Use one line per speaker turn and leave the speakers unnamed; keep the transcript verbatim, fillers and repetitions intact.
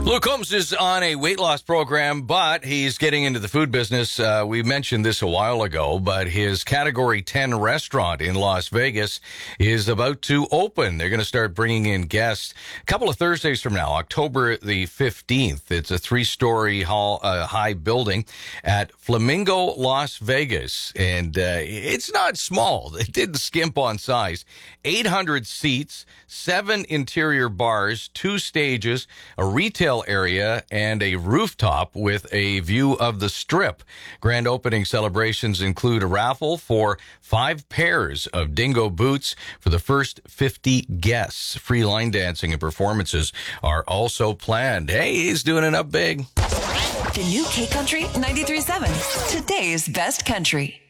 Luke Combs is on a weight loss program, but he's getting into the food business. Uh, we mentioned this a while ago, but his Category ten restaurant in Las Vegas is about to open. They're going to start bringing in guests a couple of Thursdays from now, October the fifteenth. It's a three-story hall, uh, high building at Flamingo, Las Vegas. And uh, it's not small. They didn't skimp on size. eight hundred seats, seven interior bars, two stages, a retail area, and a rooftop with a view of the Strip. Grand opening celebrations include a raffle for five pairs of Dingo boots for the first fifty guests. Free line dancing and performances are also planned. Hey, he's doing it up big.
The new K Country ninety-three point seven, today's best country.